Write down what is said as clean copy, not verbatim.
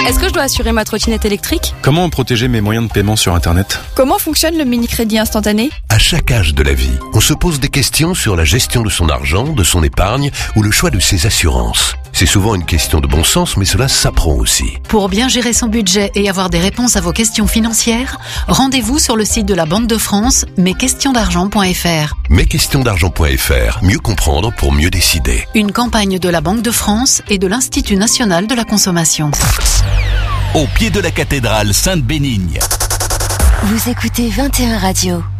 Est-ce que je dois assurer ma trottinette électrique ? Comment protéger mes moyens de paiement sur Internet ? Comment fonctionne le mini-crédit instantané ? À chaque âge de la vie, on se pose des questions sur la gestion de son argent, de son épargne ou le choix de ses assurances. C'est souvent une question de bon sens, mais cela s'apprend aussi. Pour bien gérer son budget et avoir des réponses à vos questions financières, rendez-vous sur le site de la Banque de France, mesquestionsdargent.fr. Mesquestionsdargent.fr, mieux comprendre pour mieux décider. Une campagne de la Banque de France et de l'Institut national de la consommation. Au pied de la cathédrale Sainte-Bénigne. Vous écoutez 21 Radio.